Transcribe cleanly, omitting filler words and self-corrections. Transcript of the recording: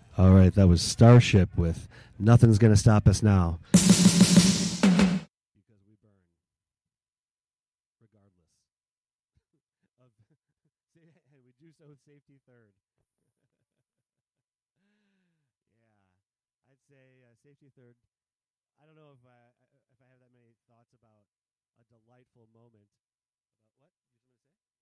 All right, that was Starship with Nothing's Gonna Stop Us Now. Because we burn, regardless. And we do so with safety third. Yeah, I'd say safety third. I don't know if I have that many thoughts about a delightful moment. About what? You something to say?